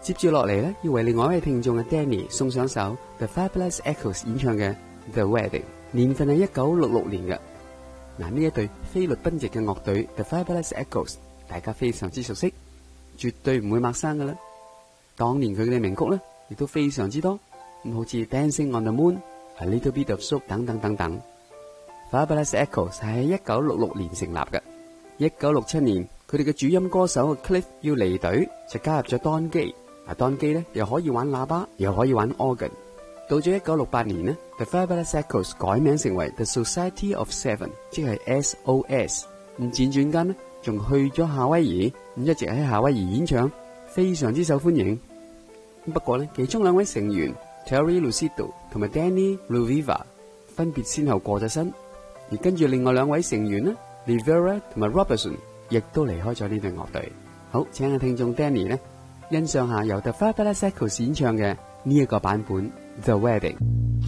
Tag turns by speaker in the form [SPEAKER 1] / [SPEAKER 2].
[SPEAKER 1] 接住落嚟咧，要為另外一位聽眾嘅 Danny 送上首 The Fabulous Echoes 演唱嘅 The Wedding， 年份係1966年嘅。嗱，呢一隊菲律賓籍嘅樂隊 The Fabulous Echoes， 大家非常之熟悉，絕對唔會陌生噶啦。當年佢哋嘅名曲咧，亦都非常之多，咁好似 Dancing on the Moon、A Little Bit of Soup 等等等等。Fabulous Echoes 係喺1966年成立嘅。1967年，佢哋嘅主音歌手 Cliff 要離隊，就加入咗 Don Gay。Don Gay 咧又可以玩喇叭，又可以玩 organ。到咗1968年呢， The Fabulous Echoes 改名成為 The Society of Seven， 即係 SOS。咁輾轉間呢，仲去咗夏威夷，咁一直喺夏威夷演唱，非常之受歡迎。不過呢，其中兩位成員 Terry Lucido 同埋 Danny Luviva 分別先後過咗身，而跟住另外兩位成員呢 Rivera 同埋 Robertson 亦都離開咗呢隊樂隊。好，請阿聽眾 Danny 呢欣賞下由 The Fabulous Echoes 演唱嘅呢一個版本 The Wedding。